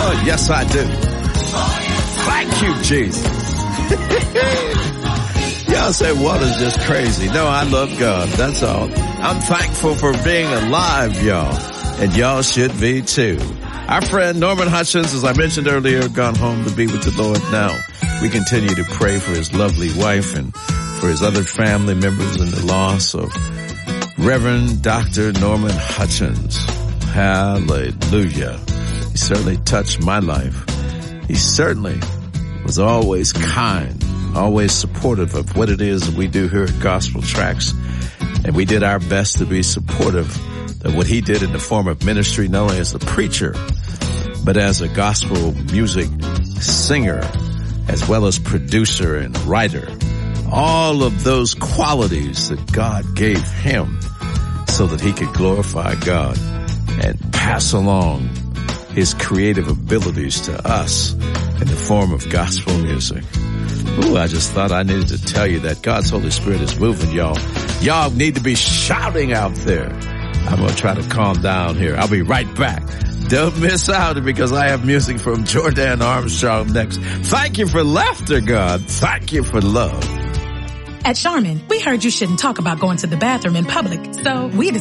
Oh, yes, I do. Thank you, Jesus. Y'all say water's just crazy. No, I love God. That's all. I'm thankful for being alive, y'all. And y'all should be too. Our friend Norman Hutchins, as I mentioned earlier, gone home to be with the Lord now. We continue to pray for his lovely wife and for his other family members in the loss of Reverend Dr. Norman Hutchins. Hallelujah. He certainly touched my life. He certainly was always kind, always supportive of what it is that we do here at Gospel Tracks. And we did our best to be supportive of what he did in the form of ministry, not only as a preacher, but as a gospel music singer, as well as producer and writer. All of those qualities that God gave him so that he could glorify God and pass along his creative abilities to us in the form of gospel music. Ooh, I just thought I needed to tell you that God's Holy Spirit is moving, y'all. Y'all need to be shouting out there. I'm going to try to calm down here. I'll be right back. Don't miss out because I have music from Jordan Armstrong next. Thank you for laughter, God. Thank you for love. At Charmin, we heard you shouldn't talk about going to the bathroom in public, so we